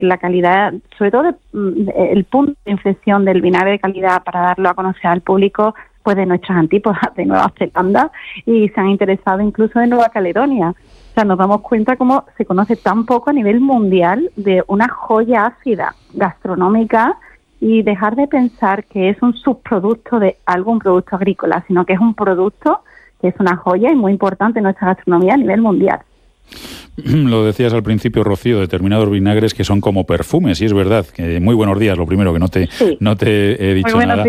la calidad, sobre todo el punto de inflexión del vinagre de calidad para darlo a conocer al público, pues de nuestras antípodas de Nueva Zelanda, y se han interesado incluso de Nueva Caledonia. O sea, nos damos cuenta cómo se conoce tan poco a nivel mundial de una joya ácida gastronómica, y dejar de pensar que es un subproducto de algún producto agrícola, sino que es un producto que es una joya y muy importante en nuestra gastronomía a nivel mundial. Lo decías al principio, Rocío, determinados vinagres que son como perfumes, y es verdad. Que muy buenos días, lo primero, que no te he dicho muy nada.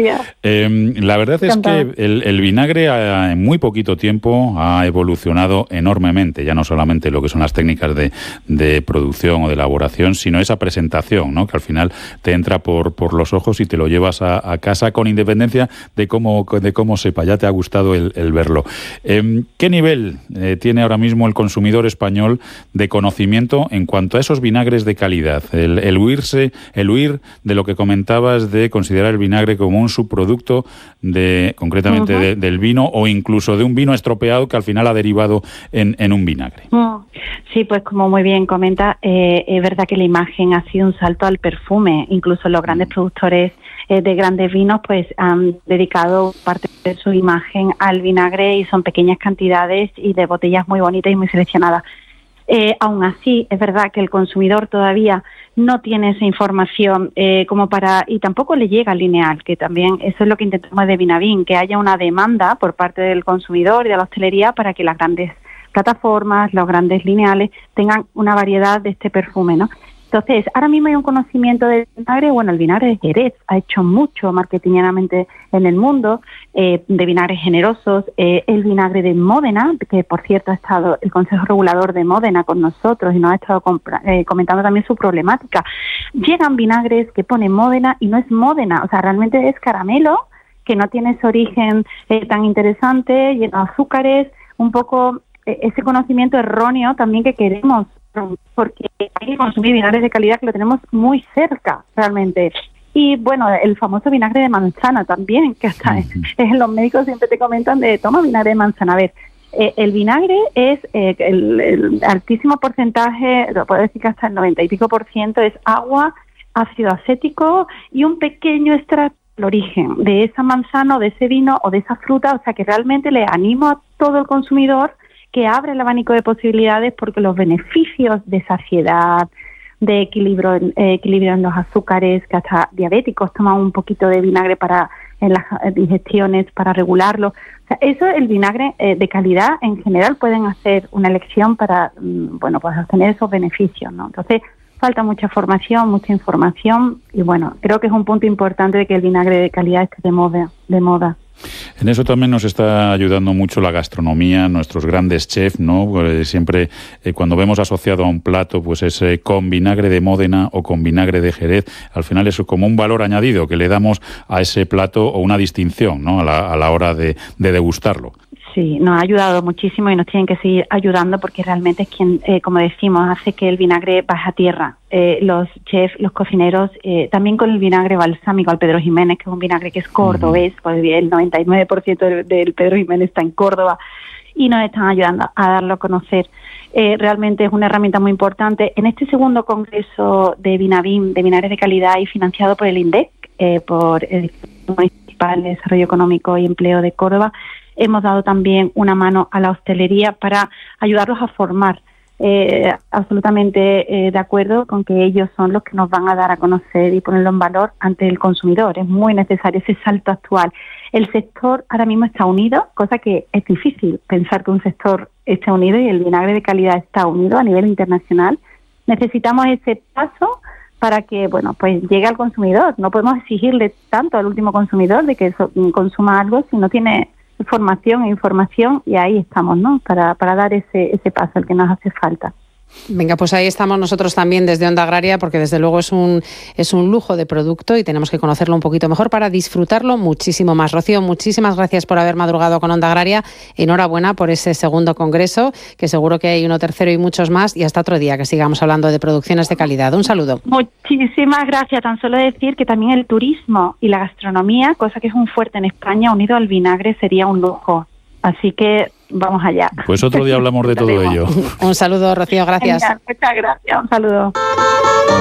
La verdad es que el vinagre en muy poquito tiempo ha evolucionado enormemente, ya no solamente lo que son las técnicas de producción o de elaboración, sino esa presentación, ¿no? Que al final te entra por los ojos y te lo llevas a casa con independencia de cómo sepa. Ya te ha gustado el verlo. ¿Qué nivel tiene ahora mismo el consumidor español de conocimiento en cuanto a esos vinagres de calidad? El huir de lo que comentabas de considerar el vinagre como un subproducto concretamente del vino, o incluso de un vino estropeado que al final ha derivado en un vinagre. Sí, pues como muy bien comenta, es verdad que la imagen ha sido un salto al perfume. Incluso los grandes productores de grandes vinos pues han dedicado parte de su imagen al vinagre, y son pequeñas cantidades y de botellas muy bonitas y muy seleccionadas. Aún así, es verdad que el consumidor todavía no tiene esa información y tampoco le llega lineal, que también eso es lo que intentamos de Vinavin, que haya una demanda por parte del consumidor y de la hostelería para que las grandes plataformas, los grandes lineales tengan una variedad de este perfume, ¿no? Entonces, ahora mismo hay un conocimiento del vinagre. Bueno, el vinagre de Jerez ha hecho mucho marketingianamente en el mundo, de vinagres generosos. El vinagre de Módena, que por cierto ha estado el Consejo Regulador de Módena con nosotros y nos ha estado comentando también su problemática. Llegan vinagres que pone Módena y no es Módena, o sea, realmente es caramelo, que no tiene ese origen tan interesante, lleno de azúcares, un poco ese conocimiento erróneo también que queremos, porque hay que consumir vinagres de calidad que lo tenemos muy cerca realmente. Y bueno, el famoso vinagre de manzana también, que hasta los médicos siempre te comentan de toma vinagre de manzana. A ver, el vinagre es el altísimo porcentaje, lo puedo decir que hasta el 90 y pico % es agua, ácido acético y un pequeño extracto del origen de esa manzana o de ese vino o de esa fruta. O sea que realmente le animo a todo el consumidor que abre el abanico de posibilidades, porque los beneficios de saciedad, de equilibrio en los azúcares, que hasta diabéticos toman un poquito de vinagre en las digestiones para regularlo. O sea, eso, el vinagre de calidad en general pueden hacer una elección para pues obtener esos beneficios, ¿no? Entonces, falta mucha formación, mucha información, y bueno, creo que es un punto importante de que el vinagre de calidad esté de moda. En eso también nos está ayudando mucho la gastronomía, nuestros grandes chefs, ¿no? Siempre cuando vemos asociado a un plato, pues es con vinagre de Módena o con vinagre de Jerez, al final es como un valor añadido que le damos a ese plato, o una distinción, ¿no? a la hora de degustarlo. Sí, nos ha ayudado muchísimo y nos tienen que seguir ayudando, porque realmente es quien, como decimos, hace que el vinagre baje a tierra. Los chefs, los cocineros, también con el vinagre balsámico al Pedro Ximénez, que es un vinagre que es cordobés, pues el 99% del Pedro Ximénez está en Córdoba, y nos están ayudando a darlo a conocer. Realmente es una herramienta muy importante. En este segundo congreso de Vinavin, de vinagres de calidad, y financiado por el INDEC, por el Instituto Municipal de Desarrollo Económico y Empleo de Córdoba, hemos dado también una mano a la hostelería para ayudarlos a formar. Absolutamente de acuerdo con que ellos son los que nos van a dar a conocer y ponerlo en valor ante el consumidor. Es muy necesario ese salto actual. El sector ahora mismo está unido, cosa que es difícil pensar que un sector esté unido, y el vinagre de calidad está unido a nivel internacional. Necesitamos ese paso para que, pues llegue al consumidor. No podemos exigirle tanto al último consumidor de que consuma algo si no tiene formación e información, y ahí estamos, ¿no? Para dar ese paso, el que nos hace falta. Venga, pues ahí estamos nosotros también desde Onda Agraria, porque desde luego es un lujo de producto y tenemos que conocerlo un poquito mejor para disfrutarlo muchísimo más. Rocío, muchísimas gracias por haber madrugado con Onda Agraria. Enhorabuena por ese segundo congreso, que seguro que hay uno tercero y muchos más, y hasta otro día que sigamos hablando de producciones de calidad. Un saludo. Muchísimas gracias. Tan solo decir que también el turismo y la gastronomía, cosa que es un fuerte en España, unido al vinagre, sería un lujo. Así que vamos allá. Pues otro día hablamos de todo ello. Un saludo, Rocío, gracias. Muchas gracias, un saludo.